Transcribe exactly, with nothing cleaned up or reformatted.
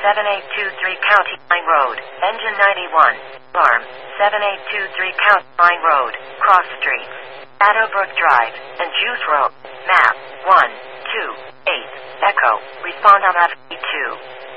seven eight two three County Line Road, Engine ninety-one. Alarm, seven eight two three County Line Road, Cross Streets, Shadowbrook Drive, and Juice Road. Map, one two eight. Echo, respond on F E two.